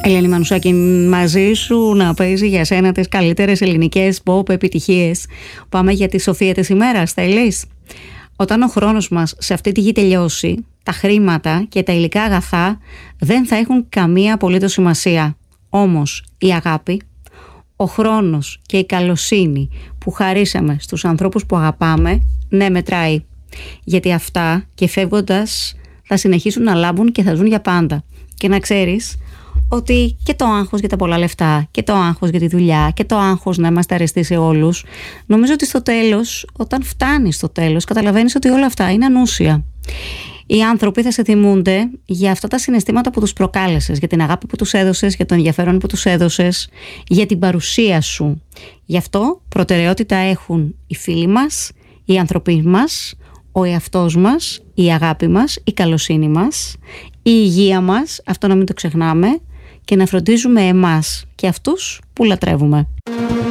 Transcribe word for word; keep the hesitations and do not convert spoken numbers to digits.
Ελένη Μανουσάκη, μαζί σου να παίζει για σένα τις καλύτερες ελληνικές pop επιτυχίες. Πάμε για τη Σοφία της ημέρας, θέλεις? Όταν ο χρόνος μας σε αυτή τη γη τελειώσει, τα χρήματα και τα υλικά αγαθά δεν θα έχουν καμία απολύτως σημασία. Όμως η αγάπη, ο χρόνος και η καλοσύνη που χαρίσαμε στους ανθρώπους που αγαπάμε, ναι, μετράει. Γιατί αυτά και φεύγοντας θα συνεχίσουν να λάμπουν και θα ζουν για πάντα. Και να ξέρεις ότι και το άγχος για τα πολλά λεφτά και το άγχος για τη δουλειά και το άγχος να είμαστε αρεστοί σε όλους, νομίζω ότι στο τέλος, όταν φτάνεις στο τέλος, καταλαβαίνεις ότι όλα αυτά είναι ανούσια. Οι άνθρωποι θα σε θυμούνται για αυτά τα συναισθήματα που τους προκάλεσες, για την αγάπη που τους έδωσες, για το ενδιαφέρον που τους έδωσες, για την παρουσία σου. Γι' αυτό προτεραιότητα έχουν οι φίλοι μας, οι άνθρωποι μας, ο εαυτός μας, η αγάπη μας, η καλοσύνη μας, η υγεία μας, αυτό να μην το ξεχνάμε, και να φροντίζουμε εμάς και αυτούς που λατρεύουμε.